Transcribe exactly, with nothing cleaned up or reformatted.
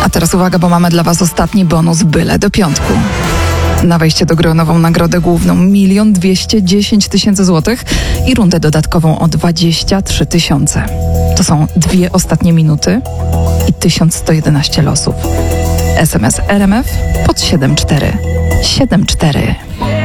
A teraz uwaga, bo mamy dla Was ostatni bonus byle do piątku. Na wejście do gry o nową nagrodę główną milion dwieście dziesięć tysięcy złotych i rundę dodatkową o dwadzieścia trzy tysiące. To są dwie ostatnie minuty i tysiąc sto jedenaście losów. S M S R M F pod siedem cztery siedem cztery.